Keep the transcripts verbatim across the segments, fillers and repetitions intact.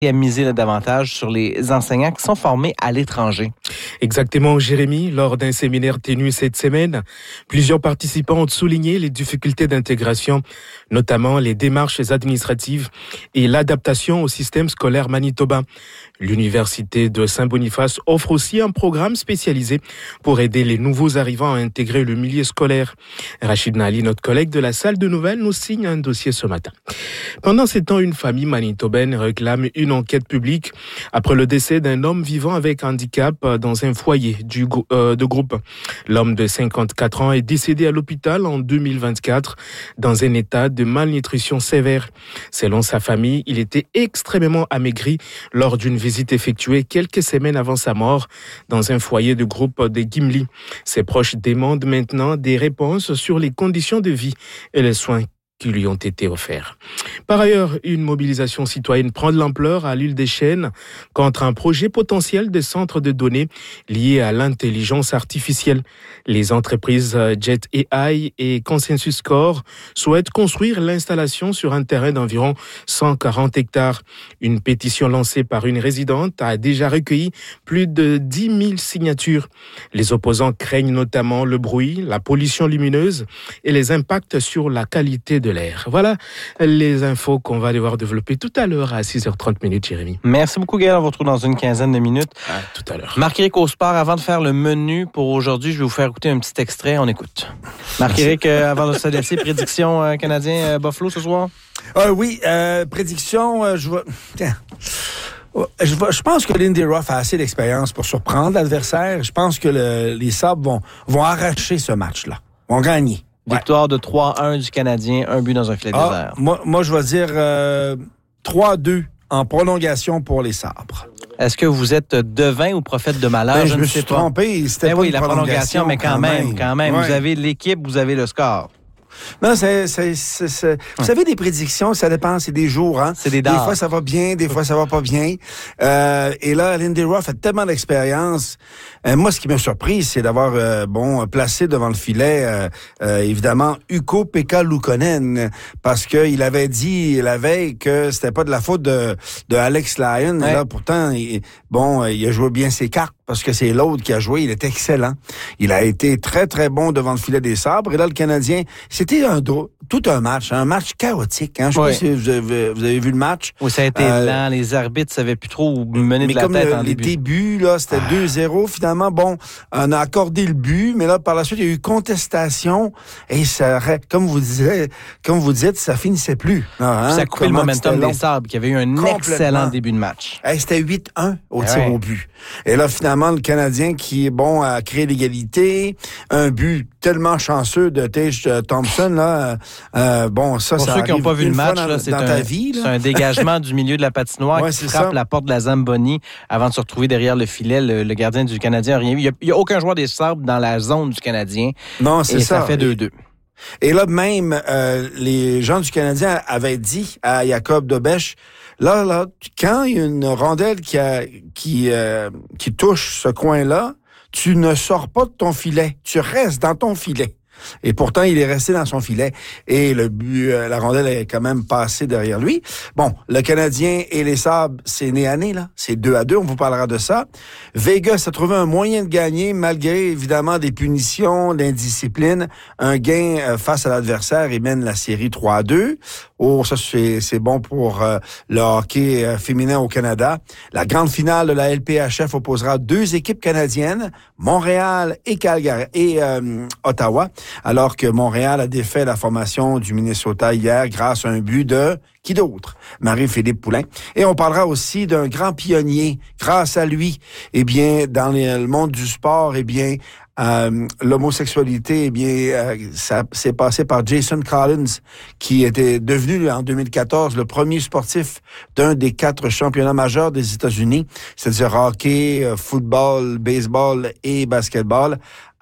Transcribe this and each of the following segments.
à miser là, davantage sur les enseignants qui sont formés à l'étranger. Exactement, Jérémy. Lors d'un séminaire tenu cette semaine, plusieurs participants ont souligné les difficultés d'intégration, notamment les démarches administratives et l'adaptation au système scolaire manitobain. L'Université de Saint-Boniface offre aussi un programme spécialisé pour aider les nouveaux arrivants à intégrer le milieu scolaire. Rachid Nali, notre collègue de la salle de nouvelles, nous signe un dossier ce matin. Pendant ces temps, une famille manitobaine réclame une enquête publique après le décès d'un homme vivant avec handicap dans un foyer du, euh, de groupe. L'homme de cinquante-quatre ans est décédé à l'hôpital en deux mille vingt-quatre dans un état de malnutrition sévère. Selon sa famille, il était extrêmement amaigri lors d'une visite effectuée quelques semaines avant sa mort dans un foyer de groupe de Gimli. Ses proches demandent maintenant des réponses sur les conditions de vie et les soins qui lui ont été offerts. Par ailleurs, une mobilisation citoyenne prend de l'ampleur à l'île des Chênes contre un projet potentiel de centre de données lié à l'intelligence artificielle. Les entreprises Jet A I et Consensus Core souhaitent construire l'installation sur un terrain d'environ cent quarante hectares. Une pétition lancée par une résidente a déjà recueilli plus de dix mille signatures. Les opposants craignent notamment le bruit, la pollution lumineuse et les impacts sur la qualité de l'air. Voilà les infos qu'on va devoir développer tout à l'heure à six heures trente minutes, Jérémy. Merci beaucoup, Gaël. On vous retrouve dans une quinzaine de minutes. À tout à l'heure. Marc-Éric au sport, avant de faire le menu pour aujourd'hui, je vais vous faire écouter un petit extrait. On écoute. Marc-Éric, euh, avant de se laisser, prédiction euh, canadien euh, Buffalo ce soir? Euh, oui, euh, prédiction, euh, je vois... Tiens. Je, je pense que Lindy Ruff a assez d'expérience pour surprendre l'adversaire. Je pense que le, les Sabres vont, vont arracher ce match-là. Vont gagner. Victoire ouais. de trois à un du Canadien, un but dans un filet ah, désert. Moi, moi, je vais dire euh, trois à deux en prolongation pour les Sabres. Est-ce que vous êtes devin ou prophète de malheur? Ben, je, je ne me sais suis pas. trompé. C'était ben pas oui, une la prolongation, mais quand, quand même, même, quand même. Ouais. Vous avez l'équipe, vous avez le score. Non, c'est, c'est, c'est, c'est... Vous savez, des prédictions, ça dépend, c'est des jours. Hein? C'est des dates. Des fois, ça va bien, des fois, ça va pas bien. Euh, et là, Lindy Ruff a tellement d'expérience. Euh, moi, ce qui m'a surpris, c'est d'avoir euh, bon placé devant le filet, euh, euh, évidemment, Ukko-Pekka Luukkonen, parce qu'il avait dit la veille que c'était pas de la faute de, de Alex Lyon. Ouais. Et là, pourtant, il, bon, il a joué bien ses cartes, parce que c'est l'autre qui a joué. Il est excellent. Il a été très, très bon devant le filet des Sabres. Et là, le Canadien, c'était un tout un match, un match chaotique. Hein? Je ne sais oui. pas si vous avez, vous avez vu le match. Oui, ça a été euh, lent. Les arbitres ne savaient plus trop où mener de la tête le, en les début. Les débuts, là, c'était ah. deux zéro. Finalement, bon, on a accordé le but, mais là, par la suite, il y a eu contestation. Et ça, comme vous dites, comme vous dites, ça finissait plus. Hein? Ça a coupé le momentum des Sabres, qui avait eu un excellent début de match. Hey, c'était huit un au tir ouais. au but. Et là, finalement, le Canadien qui est bon à créer l'égalité, un but tellement chanceux de Tage Thompson, là, euh, bon, ça, Pour ça ceux qui n'ont pas vu le match, dans, là, c'est, dans un, ta vie, là. c'est un dégagement du milieu de la patinoire ouais, qui frappe ça. La porte de la Zamboni avant de se retrouver derrière le filet. Le, le gardien du Canadien n'a rien vu. Il n'y a, a aucun joueur des Sabres dans la zone du Canadien. Non, c'est et ça. ça fait deux deux. Et là, même, euh, les gens du Canadien avaient dit à Jacob Dobèche, là, là, quand il y a une rondelle qui, a, qui, euh, qui touche ce coin-là, tu ne sors pas de ton filet. Tu restes dans ton filet. Et pourtant, il est resté dans son filet. Et le but, euh, la rondelle est quand même passée derrière lui. Bon, le Canadien et les Sabres, c'est nez à nez, là. C'est deux à deux, on vous parlera de ça. Vegas a trouvé un moyen de gagner, malgré, évidemment, des punitions, l'indiscipline. Un gain euh, face à l'adversaire et mène la série trois à deux. Oh, ça, c'est, c'est bon pour euh, le hockey euh, féminin au Canada. La grande finale de la L P H F opposera deux équipes canadiennes, Montréal et Calgary et euh, Ottawa. Alors que Montréal a défait la formation du Minnesota hier grâce à un but de qui d'autre? Marie-Philippe Poulin. Et on parlera aussi d'un grand pionnier. Grâce à lui, eh bien, dans les, le monde du sport, eh bien, euh, l'homosexualité, eh bien, euh, ça s'est passé par Jason Collins, qui était devenu en deux mille quatorze le premier sportif d'un des quatre championnats majeurs des États-Unis, c'est-à-dire hockey, football, baseball et basketball,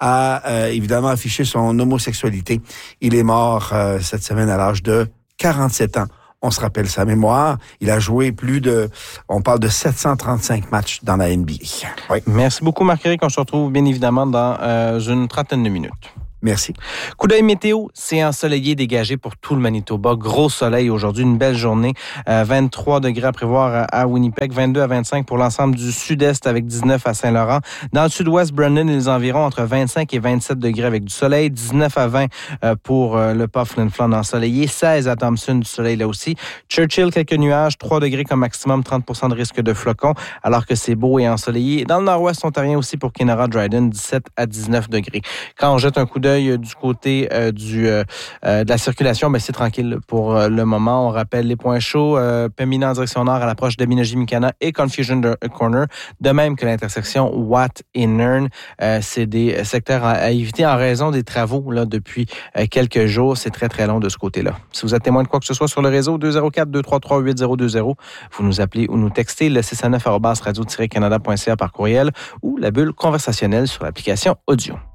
a euh, évidemment affiché son homosexualité. Il est mort euh, cette semaine à l'âge de quarante-sept ans. On se rappelle sa mémoire. Il a joué plus de, on parle de sept cent trente-cinq matchs dans la N B A. Oui. Merci beaucoup, Marc-Éric. On se retrouve bien évidemment dans euh, une trentaine de minutes. Merci. Coup d'œil météo, c'est ensoleillé, dégagé pour tout le Manitoba. Gros soleil aujourd'hui, une belle journée. Euh, vingt-trois degrés à prévoir à Winnipeg, vingt-deux à vingt-cinq pour l'ensemble du sud-est avec dix-neuf à Saint-Laurent. Dans le sud-ouest, Brandon et les environs entre vingt-cinq et vingt-sept degrés avec du soleil, dix-neuf à vingt pour le pas Flin Flon ensoleillé, seize à Thompson, du soleil là aussi. Churchill, quelques nuages, trois degrés comme maximum, trente pour cent de risque de flocons, alors que c'est beau et ensoleillé. Dans le nord-ouest ontarien aussi pour Kenora Dryden, dix-sept à dix-neuf degrés. Quand on jette un coup d'œil du côté euh, du, euh, de la circulation, ben c'est tranquille pour euh, le moment. On rappelle les points chauds, euh, Pembina en direction nord à l'approche de Minajimikana et Confusion Corner, de même que l'intersection Watt et Nairn. Euh, c'est des secteurs à, à éviter en raison des travaux là, depuis euh, quelques jours. C'est très, très long de ce côté-là. Si vous êtes témoin de quoi que ce soit sur le réseau, deux zéro quatre, deux trois trois, huit zéro deux zéro, vous nous appelez ou nous textez le six cent neuf arobase radio tiret canada point c a par courriel ou la bulle conversationnelle sur l'application audio.